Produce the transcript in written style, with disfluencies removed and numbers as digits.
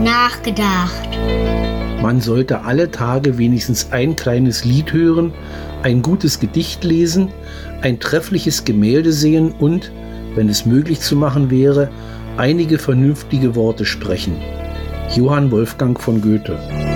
nachgedacht. Man sollte alle Tage wenigstens ein kleines Lied hören, ein gutes Gedicht lesen, ein treffliches Gemälde sehen und, wenn es möglich zu machen wäre, einige vernünftige Worte sprechen. Johann Wolfgang von Goethe.